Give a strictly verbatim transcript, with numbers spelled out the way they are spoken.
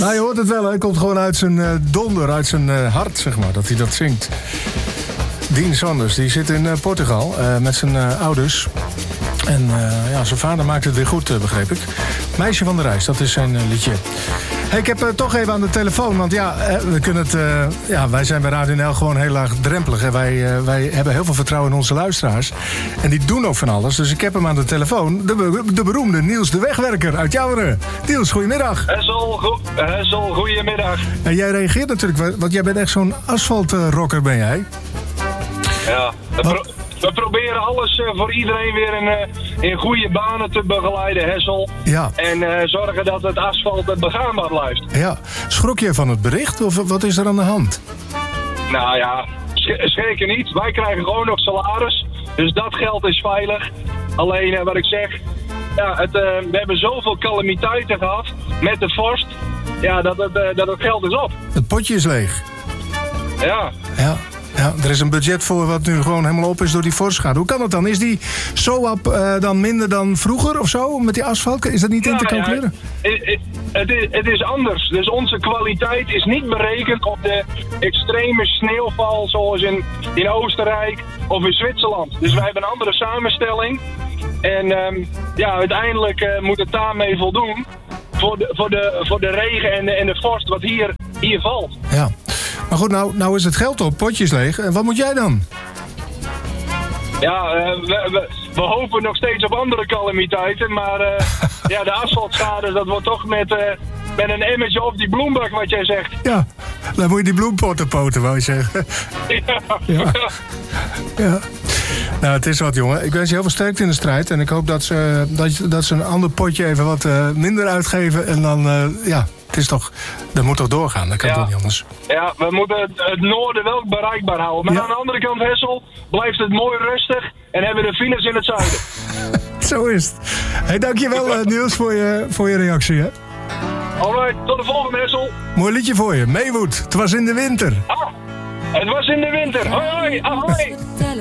Nou, je hoort het wel, hè. Het komt gewoon uit zijn uh, donder, uit zijn uh, hart, zeg maar, dat hij dat zingt. Dean Sanders, die zit in uh, Portugal uh, met zijn uh, ouders. En uh, ja, zijn vader maakt het weer goed, uh, begreep ik. Meisje van de Reis, dat is zijn uh, liedje. Hey, ik heb uh, toch even aan de telefoon, want ja, uh, we kunnen het, uh, ja, wij zijn bij Radio N L gewoon heel laagdrempelig. Hè. Wij, uh, wij hebben heel veel vertrouwen in onze luisteraars. En die doen ook van alles. Dus ik heb hem aan de telefoon, de, be- de beroemde Niels de Wegwerker uit Jouweren. Niels, goedemiddag. Hessel, go- Hessel, goedemiddag. En jij reageert natuurlijk, want jij bent echt zo'n asfaltrocker, ben jij? Ja, we, pro- we proberen alles uh, voor iedereen weer in, uh, in goede banen te begeleiden, Hessel. Ja. En uh, zorgen dat het asfalt het begaanbaar blijft. Ja. Schrok je van het bericht of wat is er aan de hand? Nou ja, sch- zeker niet. Wij krijgen gewoon nog salaris. Dus dat geld is veilig. Alleen uh, wat ik zeg, ja, het, uh, we hebben zoveel calamiteiten gehad met de vorst. Ja, dat het, uh, dat het geld is op. Het potje is leeg. Ja. Ja. Ja, er is een budget voor wat nu gewoon helemaal op is door die vorstschade. Hoe kan dat dan? Is die S O A P uh, dan minder dan vroeger of zo met die asfalt? Is dat niet ja, in te calculeren? Ja, het, het, is, het is anders. Dus onze kwaliteit is niet berekend op de extreme sneeuwval zoals in, in Oostenrijk of in Zwitserland. Dus wij hebben een andere samenstelling. En um, ja, uiteindelijk uh, moet het daarmee voldoen voor de, voor de, voor de regen en de, en de vorst wat hier, hier valt. Ja. Maar goed, nou, nou is het geld op, potjes leeg. En wat moet jij dan? Ja, uh, we, we, we hopen nog steeds op andere calamiteiten. Maar uh, ja, de asfaltschade, dat wordt toch met, uh, met een emmertje op die bloembak, wat jij zegt. Ja, dan moet je die bloempotten poten, wou je zeggen. Ja. Ja. Ja. Nou, het is wat, jongen. Ik wens je heel veel sterkte in de strijd. En ik hoop dat ze, dat, dat ze een ander potje even wat uh, minder uitgeven. En dan, uh, ja... Het is toch, dat moet toch doorgaan, dat kan ja. toch niet anders. Ja, we moeten het, het noorden wel bereikbaar houden. Maar ja. aan de andere kant, Hessel, blijft het mooi rustig en hebben we de files in het zuiden. Zo is het. Hey, dankjewel uh, Niels voor je, voor je reactie. Hè? Alright, tot de volgende, Hessel. Mooi liedje voor je, Maywood. Het was in de winter. Ah, het was in de winter. Hoi, ahoi.